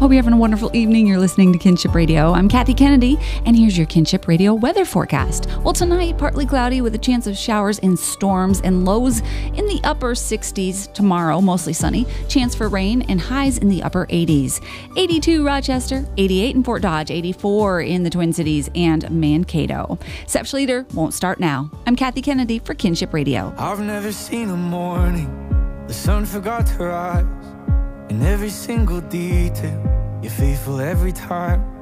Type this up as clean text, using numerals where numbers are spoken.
Hope you're having a wonderful evening. You're listening to Kinship Radio. I'm Kathy Kennedy, and here's your Kinship Radio weather forecast. Well, tonight, partly cloudy with a chance of showers and storms and lows in the upper 60s. Tomorrow, mostly sunny. Chance for rain and highs in the upper 80s. 82 Rochester, 88 in Fort Dodge, 84 in the Twin Cities and Mankato. Sepsh Leader won't start now. I'm Kathy Kennedy for Kinship Radio. I've never seen a morning the sun forgot to rise. In every single detail, you're faithful every time.